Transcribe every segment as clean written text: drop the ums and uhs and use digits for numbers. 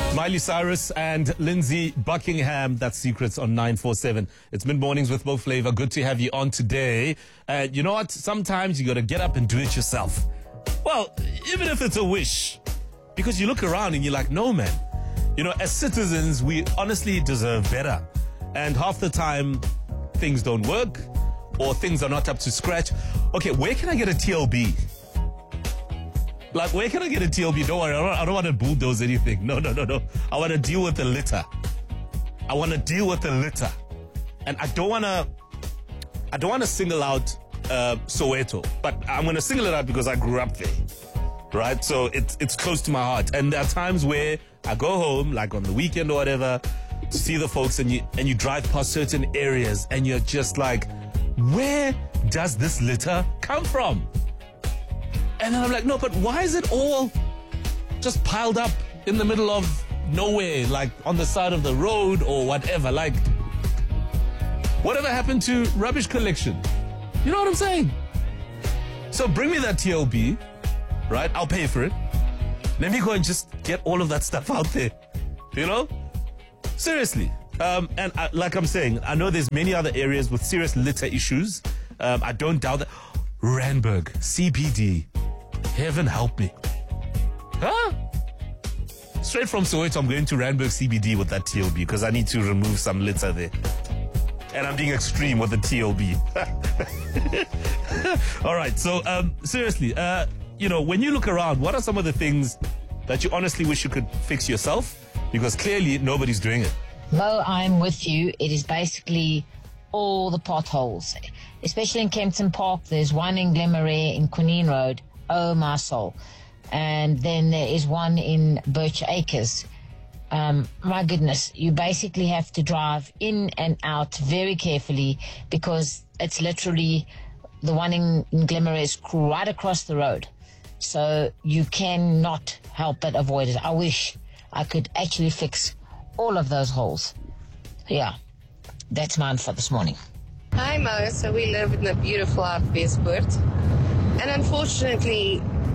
Miley Cyrus and Lindsey Buckingham. That's Secrets on 947. It's mid-mornings with Mo Flava. Good to have you on today. And you know what? Sometimes you got to get up and do it yourself. Well, even if it's a wish. Because you look around and you're like, no, man. You know, as citizens, we honestly deserve better. And half the time, things don't work or things are not up to scratch. Okay, where can I get a TLB? Like, where can I get a TLB? Don't worry, I don't want to bulldoze anything. No. I want to deal with the litter. And I don't want to single out Soweto. But I'm going to single it out because I grew up there. Right? So it's close to my heart. And there are times where I go home, like on the weekend or whatever, to see the folks, and you drive past certain areas and you're just like, where does this litter come from? And then I'm like, no, but why is it all just piled up in the middle of nowhere, like on the side of the road or whatever? Like, whatever happened to rubbish collection? You know what I'm saying? So bring me that TLB, right? I'll pay for it. Let me go and just get all of that stuff out there. You know? Seriously. And like I'm saying, I know there's many other areas with serious litter issues. I don't doubt that. Randburg, CBD. Heaven help me. Huh? Straight from Soweto, I'm going to Randburg CBD with that TLB because I need to remove some litter there. And I'm being extreme with the TLB. All right, so seriously, you know, when you look around, what are some of the things that you honestly wish you could fix yourself? Because clearly nobody's doing it. Mo, I'm with you. It is basically all the potholes, especially in Kempton Park. There's one in Glemaree in Quinine Road. Oh, my soul. And then there is one in Birch Acres. My goodness, you basically have to drive in and out very carefully because it's literally the one in Glemaree is right across the road. So you cannot help but avoid it. I wish I could actually fix all of those holes. Yeah, that's mine for this morning. Hi Mo, so we live in the beautiful Hartbeespoort. And unfortunately,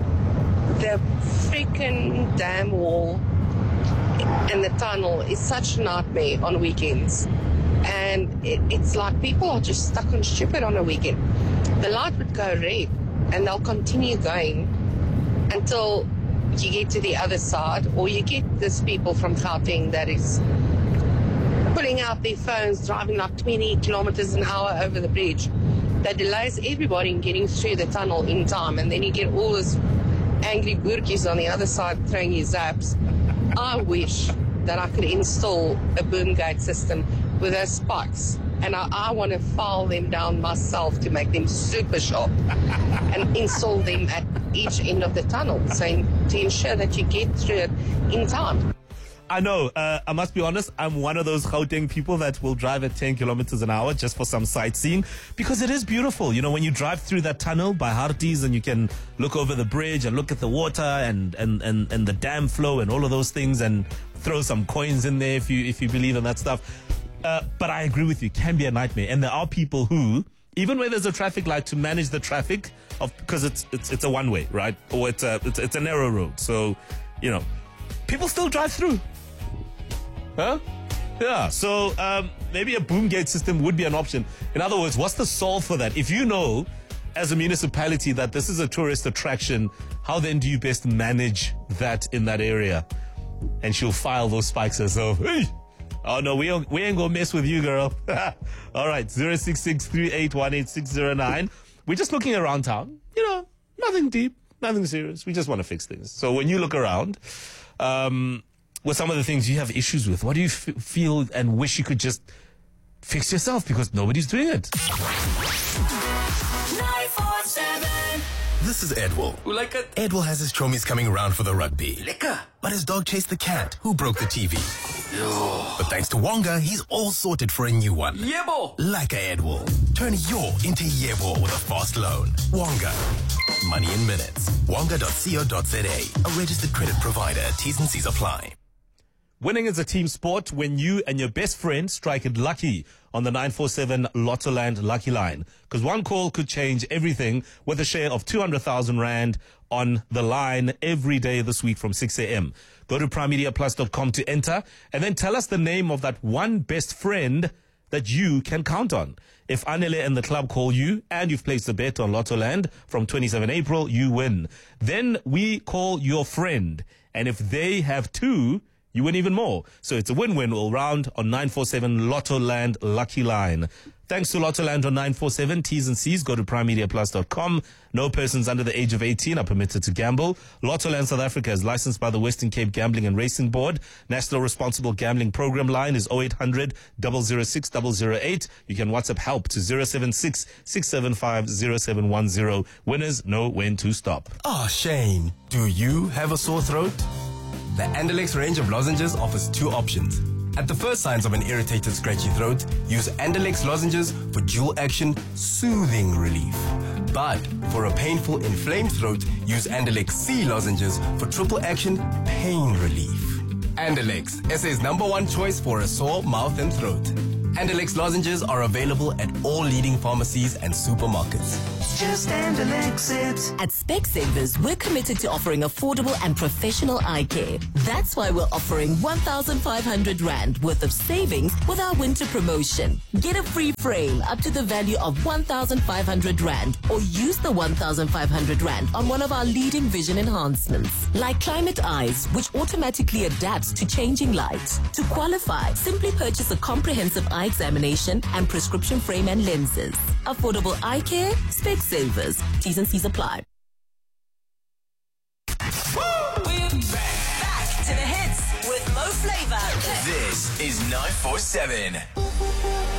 the freaking dam wall and the tunnel is such a nightmare on weekends. And it's like people are just stuck on stupid on a weekend. The light would go red and they'll continue going until you get to the other side, or you get this people from Gauteng that is pulling out their phones, driving like 20 kilometers an hour over the bridge. That delays everybody in getting through the tunnel in time, and then you get all this angry boertjies on the other side throwing you zaps. I wish that I could install a boom gate system with those spikes, and I want to file them down myself to make them super sharp and install them at each end of the tunnel, so to ensure that you get through it in time. I know, I must be honest, I'm one of those Gauteng people that will drive at 10 kilometers an hour just for some sightseeing, because it is beautiful. You know, when you drive through that tunnel by Harties and you can look over the bridge and look at the water and the dam flow and all of those things, and throw some coins in there if you believe in that stuff. But I agree with you, it can be a nightmare. And there are people who, even where there's a traffic light, to manage the traffic because it's a one way, right? Or it's a narrow road. So, you know, people still drive through. Huh? Yeah, so maybe a boom gate system would be an option. In other words, what's the solve for that? If you know, as a municipality, that this is a tourist attraction, how then do you best manage that in that area? And she'll file those spikes herself. Hey! Oh, no, we ain't gonna mess with you, girl. All right, 06638186009. We're just looking around town. You know, nothing deep, nothing serious. We just want to fix things. So when you look around, with some of the things you have issues with, what do you feel and wish you could just fix yourself because nobody's doing it? 947. This is Edwell. Who like it? Edwell has his chommies coming around for the rugby. Lekker. But his dog chased the cat, who broke the TV. Yo. But thanks to Wonga, he's all sorted for a new one. Yebo. Like a Edwell. Turn your into Yebo with a fast loan. Wonga. Money in minutes. Wonga.co.za. A registered credit provider. T's and C's apply. Winning is a team sport when you and your best friend strike it lucky on the 947 Lottoland Lucky Line. Because one call could change everything, with a share of 200,000 Rand on the line every day this week from 6 a.m. Go to primemediaplus.com to enter, and then tell us the name of that one best friend that you can count on. If Anele and the club call you and you've placed a bet on Lottoland from 27 April, you win. Then we call your friend, and if they have two, you win even more. So it's a win-win all round on 947 Lottoland Lucky Line. Thanks to Lottoland on 947. T's and C's. Go to primemediaplus.com. No persons under the age of 18 are permitted to gamble. Lottoland South Africa is licensed by the Western Cape Gambling and Racing Board. National Responsible Gambling Program line is 0800 006 008. You can WhatsApp help to 076 675 0710. Winners know when to stop. Oh, Shane, do you have a sore throat? The Andalex range of lozenges offers two options. At the first signs of an irritated, scratchy throat, use Andalex lozenges for dual action soothing relief. But for a painful, inflamed throat, use Andalex C lozenges for triple action pain relief. Andalex, SA's #1 choice for a sore mouth and throat. Andalex lozenges are available at all leading pharmacies and supermarkets. Just Andalex it. At Specsavers, we're committed to offering affordable and professional eye care. That's why we're offering 1,500 Rand worth of savings with our winter promotion. Get a free frame up to the value of 1,500 Rand, or use the 1,500 Rand on one of our leading vision enhancements, like Climate Eyes, which automatically adapts to changing light. To qualify, simply purchase a comprehensive eye examination and prescription frame and lenses. Affordable eye care, Specsavers. T's and C's apply. We're back to the hits with Mo Flava. This is 947.